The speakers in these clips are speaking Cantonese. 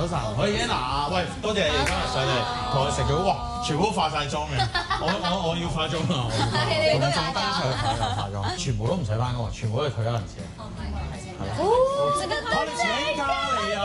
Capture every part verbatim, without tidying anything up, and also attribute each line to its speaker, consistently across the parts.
Speaker 1: 早晨，可以 Anna， 喂，多謝你今日上嚟同我食咗，哇，全部都化晒妝嘅，我我我要化妝啊，我要化妝，化妝，全部都唔使翻工，全部都係退休人士。哦，係係係。哦，即刻我哋請假嚟啊！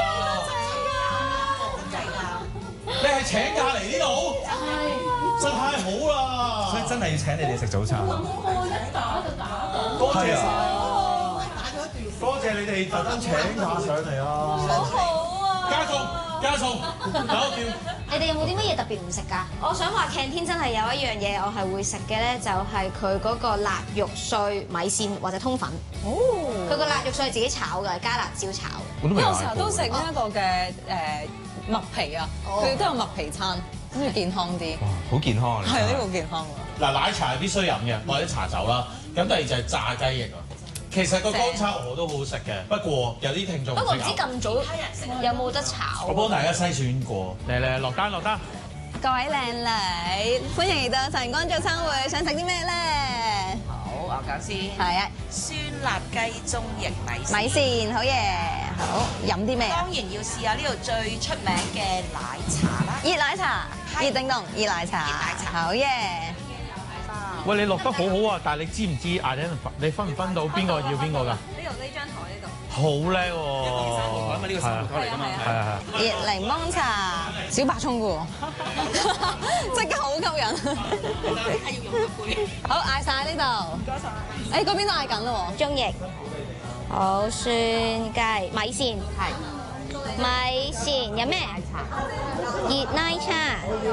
Speaker 1: 你係請假嚟呢度？係，真係太好啦！所以真係要請你哋食早餐。冇冇冇，一打就打到。多謝晒。多謝你哋特登請假上嚟啊！好好啊！加餸加餸，搞掂。
Speaker 2: 你哋有冇啲乜嘢特別唔食㗎？我想話 canteen 真係有一樣嘢我係會食嘅咧，就係佢嗰個辣肉碎米線或者通粉。哦！佢個辣肉碎係自己炒嘅，加辣椒炒嘅。
Speaker 3: 我有時候都食呢一個嘅誒麥皮啊，佢都有麥皮餐，跟住健康啲。
Speaker 1: 哇！好健康啊！
Speaker 3: 係呢個健康喎。嗱，
Speaker 1: 奶茶係必須飲嘅，或者茶酒啦。咁第二就係炸雞翼啊。其實個乾炒鵝都好好食嘅，不過有啲聽眾
Speaker 2: 不過唔知咁早有冇得炒。
Speaker 1: 我幫大家篩選過，嚟嚟落單落單。
Speaker 3: 各位靚女，歡迎嚟到晨光早餐會，想食啲咩咧？
Speaker 4: 好，我講先。
Speaker 3: 係啊，
Speaker 4: 酸辣雞中翼米線。
Speaker 3: 米線好嘢，好飲啲咩？
Speaker 4: 當然要試下呢度最出名嘅奶茶啦。
Speaker 3: 熱奶茶，熱叮咚，熱奶茶，
Speaker 4: 熱奶茶
Speaker 3: 好嘢。
Speaker 1: 喂，你落得好好啊！但係你知唔知啊？你分唔分到邊個要邊個㗎？
Speaker 3: 呢度呢張台呢度。
Speaker 1: 好叻喎！一個三號台啊嘛，呢個三號台嚟㗎嘛。係啊係。
Speaker 3: 熱檸檬茶，小白沖嘅喎，即刻好吸引。
Speaker 4: 係要用一杯。
Speaker 3: 好，嗌晒呢度。唔該晒。誒，嗰邊都嗌緊咯喎。
Speaker 2: 中翼，好酸雞米線係米線有咩？熱奶茶。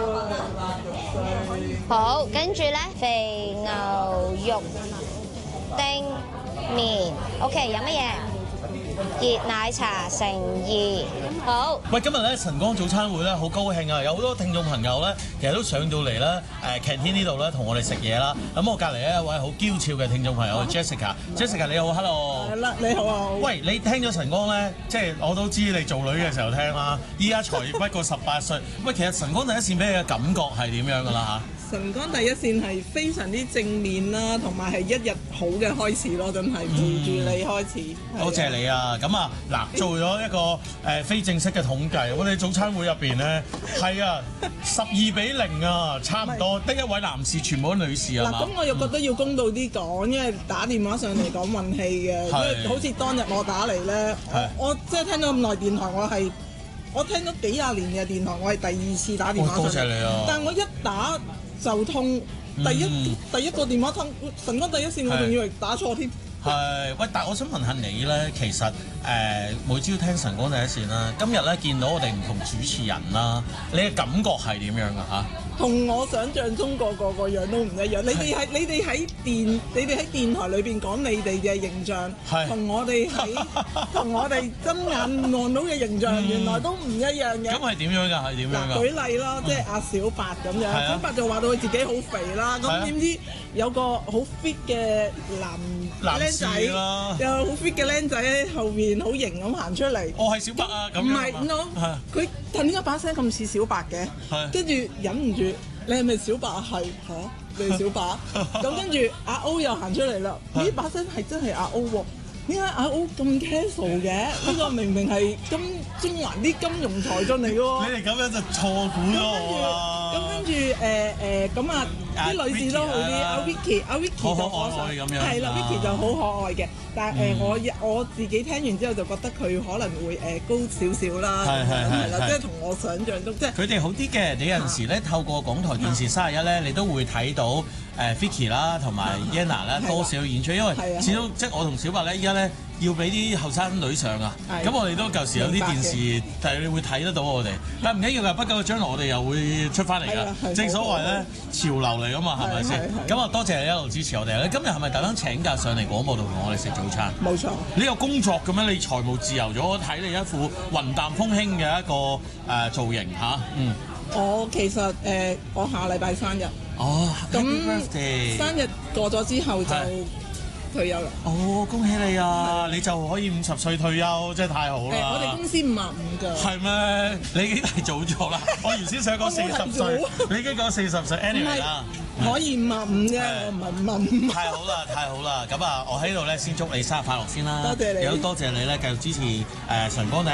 Speaker 2: 好，跟住咧肥牛肉丁麵 ，OK， 有乜嘢？熱奶茶誠意，好。喂，今日咧晨光早餐會咧好高興啊！有好多聽眾朋友咧，其實都上到嚟咧誒 canteen 呢度咧同我哋食嘢啦。咁我隔離咧一位好嬌俏嘅聽眾朋友 Jessica，Jessica 你好 ，hello。係啦，你好啊。喂，你聽咗晨光咧，即係我都知你做女嘅時候聽啦。依家才不過十八歲。喂，其實晨光第一線俾你嘅感覺係點樣㗎啦嚇？
Speaker 5: 晨光第一線係非常之正面啦，同埋係一日好嘅開始咯，真係陪住你開始。
Speaker 1: 多謝你啊！咁啊，嗱，做咗一個誒、呃、非正式嘅統計，我哋早餐會入邊咧係啊十二比零啊，差唔多得一位男士，全部都女士啊嘛。嗱，咁我又覺得要公道啲講，因為打電話上嚟講運氣嘅，因為好似當日我打嚟咧，我我即係聽咗咁耐電台，我係我聽咗幾廿年嘅電台，我係第二次打電話上嚟。多謝你啊！但係我一打就通，第一、嗯、第一個電話通，晨光第一線，我仲以為打錯添。係，喂，但係我想問下你咧，其實誒、呃、每朝聽晨光第一線啦，今日咧見到我哋唔同主持人啦，你嘅感覺係點樣㗎嚇？同我想象中個個個樣都唔一樣。你哋喺你哋喺電你哋喺電台裏邊講你哋嘅形象，同我哋喺同我哋睜眼望到嘅形象，嗯、原來都唔一樣嘅。咁係點樣㗎？係點樣㗎？舉例啦，即係阿小白咁樣，嗯、小白就話到佢自己好肥啦，咁點、啊、知有個好 fit 嘅男僆仔，有好 fit 嘅僆仔喺後面好型咁行出嚟。我係小白啊！咁唔係 no， 佢但點解把聲咁似小白嘅？跟住忍唔住。你係咪小白？係嚇，你係小白。咁跟住阿 O 又行出嚟啦，呢把聲係真係阿 O 喎。點解阿 O 咁 casual 嘅？呢個明明係金中環啲金融才俊嚟嘅喎。你哋咁樣就錯估咗我啦。咁跟住誒誒咁啊，啲女士都好啲。阿 Vicky 阿 Vicky 就好可愛咁樣。係啦 ，Vicky 就好可愛嘅。但係誒我我自己聽完之後就覺得佢可能會誒高少少啦。係係係啦，即係同我想象中即係。佢哋好啲嘅，你有陣時咧透過港台電視三十一咧，你都會睇到。誒 Vicky 啦，同埋 Yana 咧多少演出，因為始終即係我同小白咧，依家咧要俾啲後生女上啊。咁我哋都舊時有啲電視，但係你會睇得到我哋。但係唔緊要㗎，不久嘅將來我哋又會出翻嚟㗎。正所謂咧潮流嚟㗎嘛，係咪先？咁啊，多謝你一路支持我哋。你今日係咪特登請假上嚟廣播度同我哋食早餐？冇錯。你有工作嘅咩？你財務自由咗，我睇你一副雲淡風輕嘅一個誒造型嚇。嗯。我其實誒，我下禮拜生日。哦，咁生日過咗之後就退休啦。哦，恭喜你啊！你就可以五十歲退休，真係太好啦！我哋公司五十五㗎。係咩？你幾大早咗啦？我原先想講四十歲，你已經講四十歲 anyway 啦。可以五十五啫，我唔係五十五。太好啦，太好啦！咁啊，我喺度咧先祝你生日快樂先啦。多謝你。亦都多謝你咧，繼續支持誒晨光第一